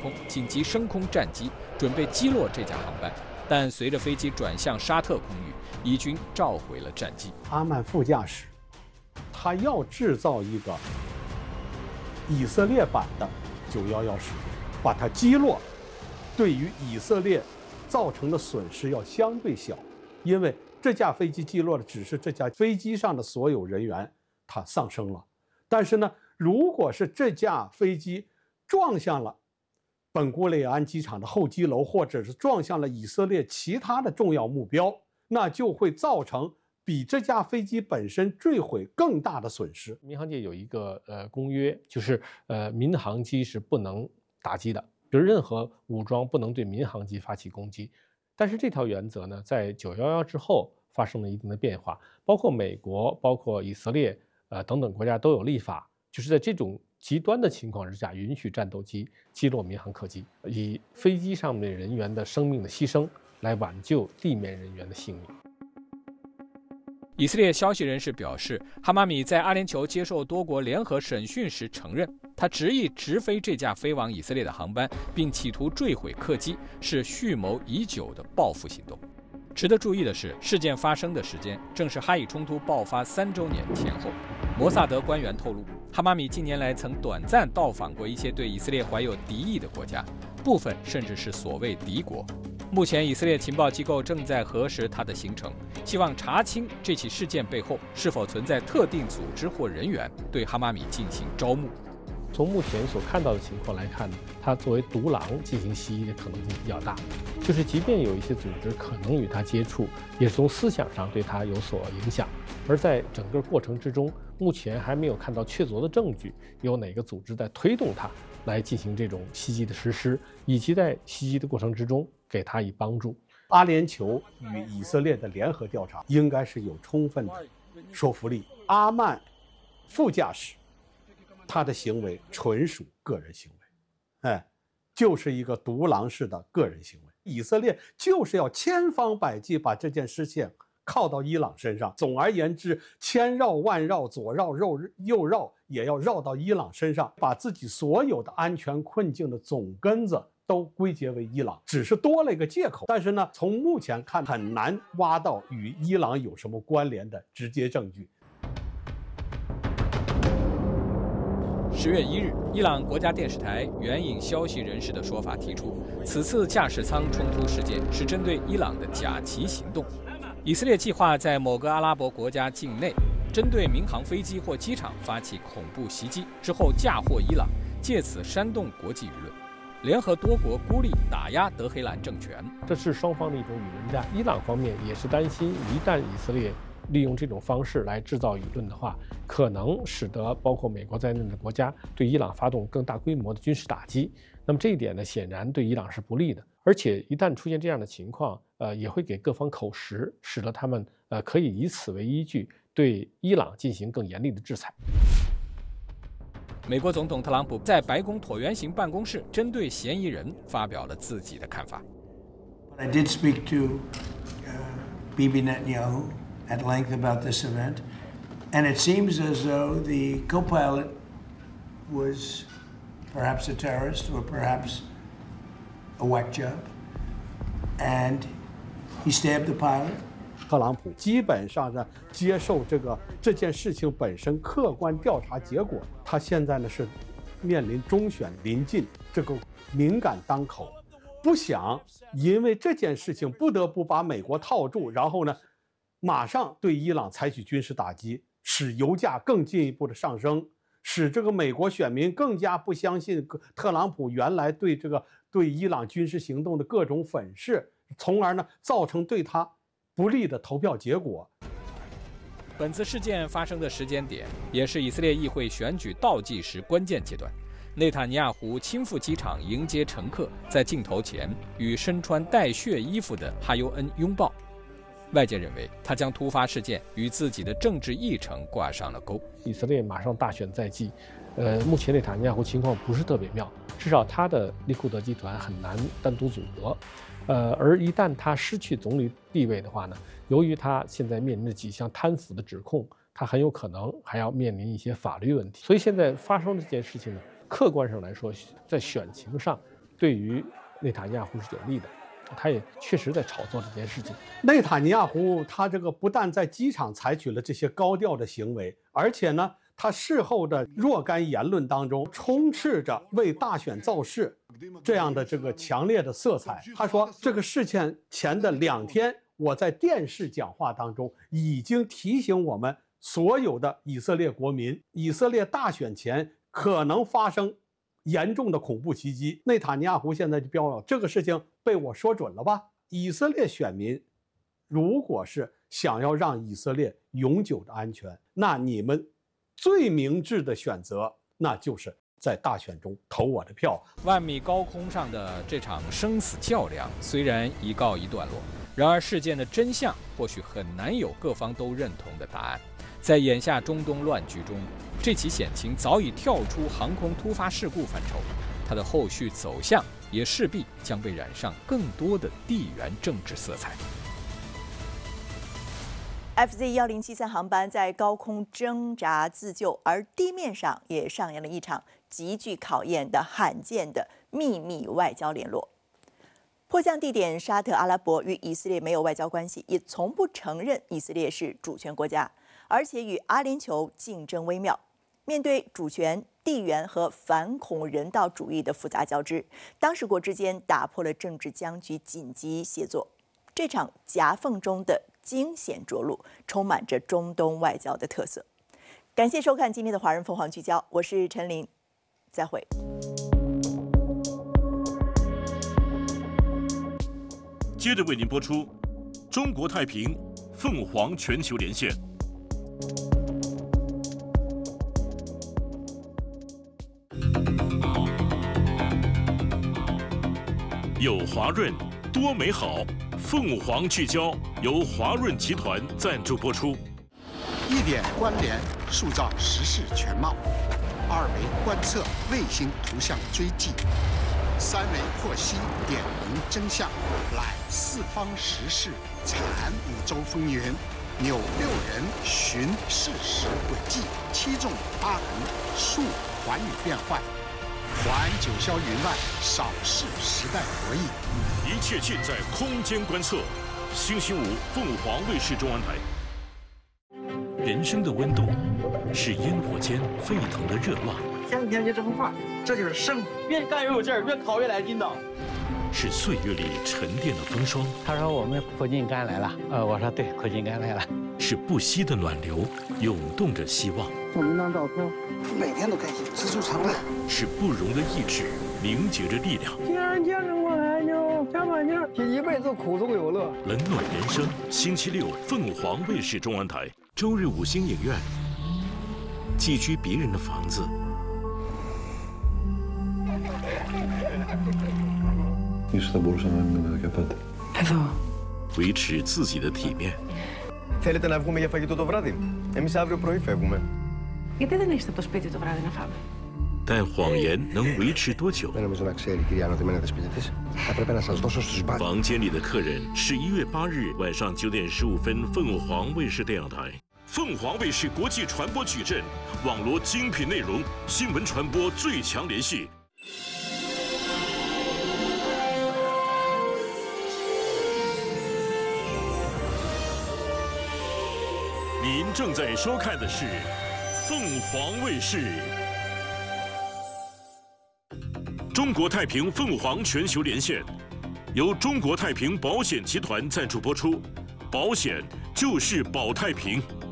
空紧急升空战机，准备击落这架航班。但随着飞机转向沙特空域，以军召回了战机。 阿曼副驾驶，他要制造一个以色列版的911事件，把它击落，对于以色列造成的损失要相对小，因为这架飞机击落的只是这架飞机上的所有人员，他丧生了。但是呢，如果是这架飞机撞向了本古里安机场的候机楼，或者是撞向了以色列其他的重要目标，那就会造成比这架飞机本身坠毁更大的损失。 民航界有一个公约，就是民航机是不能打击的，比如任何武装不能对民航机发起攻击。但是这条原则呢，在911之后发生了一定的变化，包括美国、包括以色列等等国家都有立法，就是在这种极端的情况之下，允许战斗机击落民航客机，以飞机上面人员的生命的牺牲来挽救地面人员的性命。 以色列消息人士表示，哈马米在阿联酋接受多国联合审讯时承认，他执意直飞这架飞往以色列的航班，并企图坠毁客机，是蓄谋已久的报复行动。值得注意的是，事件发生的时间正是哈以冲突爆发3周年前后。摩萨德官员透露，哈马米近年来曾短暂到访过一些对以色列怀有敌意的国家，部分甚至是所谓敌国。目前，以色列情报机构正在核实他的行程，希望查清这起事件背后是否存在特定组织或人员对哈马米进行招募。 从目前所看到的情况来看呢，他作为独狼进行袭击的可能性比较大，就是即便有一些组织可能与他接触，也是从思想上对他有所影响。而在整个过程之中，目前还没有看到确凿的证据，有哪个组织在推动他来进行这种袭击的实施，以及在袭击的过程之中给他以帮助。 阿联酋与以色列的联合调查应该是有充分的说服力。阿曼副驾驶他的行为纯属个人行为，就是一个独狼式的个人行为。以色列就是要千方百计把这件事情靠到伊朗身上。总而言之，千绕万绕，左绕右绕，也要绕到伊朗身上，把自己所有的安全困境的总根子都归结为伊朗，只是多了一个借口。但是呢，从目前看，很难挖到与伊朗有什么关联的直接证据。 10月1日，伊朗国家电视台援引消息人士的说法提出，此次驾驶舱冲突事件是针对伊朗的假旗行动。以色列计划在某个阿拉伯国家境内针对民航飞机或机场发起恐怖袭击，之后嫁祸伊朗，借此煽动国际舆论，联合多国孤立打压德黑兰政权。 这是双方的一种舆论战。伊朗方面也是担心，一旦以色列利用这种方式来制造舆论的话，可能使得包括美国在内的国家对伊朗发动更大规模的军事打击。那么这一点呢，显然对伊朗是不利的。而且一旦出现这样的情况，也会给各方口实，使得他们可以以此为依据，对伊朗进行更严厉的制裁。 美国总统特朗普在白宫椭圆形办公室针对嫌疑人发表了自己的看法。 I did speak to Bibi Netanyahu at length about this event, and it seems as though the co-pilot was perhaps a terrorist or perhaps a whack job, and he stabbed the pilot. 特朗普基本上呢接受这件事情本身客观调查结果，他现在呢是面临中选临近这个敏感当口，不想因为这件事情不得不把美国套住，然后呢马上对伊朗采取军事打击，使油价更进一步的上升，使这个美国选民更加不相信特朗普原来对伊朗军事行动的各种粉饰，从而呢造成对他不利的投票结果。 本次事件发生的时间点，也是以色列议会选举倒计时关键阶段。内塔尼亚胡亲赴机场迎接乘客，在镜头前与身穿带血衣服的哈尤恩拥抱。外界认为，他将突发事件与自己的政治议程挂上了钩。 以色列马上大选在即，目前内塔尼亚胡情况不是特别妙，至少他的利库德集团很难单独组阁。而一旦他失去总理地位的话呢，由于他现在面临着几项贪腐的指控，他很有可能还要面临一些法律问题。所以现在发生这件事情呢，客观上来说，在选情上对于内塔尼亚胡是有利的。他也确实在炒作这件事情。 内塔尼亚胡他这个不但在机场采取了这些高调的行为，而且呢，他事后的若干言论当中充斥着为大选造势这样的这个强烈的色彩。他说，这个事件前的2天，我在电视讲话当中已经提醒我们所有的以色列国民，以色列大选前可能发生严重的恐怖袭击。内塔尼亚胡现在就标了，这个事情被我说准了吧？以色列选民如果是想要让以色列永久的安全，那你们最明智的选择，那就是在大选中投我的票。 万米高空上的这场生死较量虽然一告一段落，然而事件的真相或许很难有各方都认同的答案。在眼下中东乱局中，这起险情早已跳出航空突发事故范畴，它的后续走向也势必将被染上更多的地缘政治色彩。 FZ1073航班在高空挣扎自救，而地面上也上演了一场极具考验的罕见的秘密外交联络。迫降地点沙特阿拉伯与以色列没有外交关系，也从不承认以色列是主权国家，而且与阿联酋竞争微妙。面对主权、地缘和反恐人道主义的复杂交织，当事国之间打破了政治僵局，紧急协作。这场夹缝中的惊险着陆，充满着中东外交的特色。感谢收看今天的《华人凤凰聚焦》，我是陈琳，再会。 接着为您播出中国太平凤凰全球连线。有华润，多美好。凤凰聚焦由华润集团赞助播出。 1点关联，塑造时事全貌；2维观测，卫星图像追迹；3维获悉，点明真相，览四方时事，阐五洲风云，纽6人寻事实轨迹，7纵8横，述寰宇变幻。环九霄云外，扫视时代博弈， 一切尽在空间观测。星期五，凤凰卫视中安台。人生的温度是烟火间沸腾的热浪， 天天就这么画，这就是生活。越干越有劲儿，越烤越来劲道。 是岁月里沉淀的风霜。 他说我们苦尽甘来了，我说对，苦尽甘来了。 是不息的暖流，涌动着希望。 我们当照片， 每天都开心，知足常乐。 是不容的意志，凝结着力量。 天天跟我来就加把劲儿，一辈子苦中有乐。 冷暖人生，星期六凤凰卫视中安台，周日5星影院。寄居别人的房子。维持自己的体面。 Θέλετε να βγούμε για φαγητό το βράδυ? Εμείς αύριο πρωί φεύγουμε. Γιατί δεν έχετε το σπίτι το βράδυ να φάμε? 但谎言能维持多久？ Δεν νομίζω να ξέρει η κυρία ότι μένετε σπίτι της. Θα πρέπει να σας δώσω στους μπάνιους. 房间里的客人是1月8日晚上9点15分，凤凰卫视电影台。凤凰卫视国际传播矩阵，网罗精品内容，新闻传播最强联系。您正在收看的是凤凰卫视。中国太平凤凰全球连线，由中国太平保险集团赞助播出。保险就是保太平。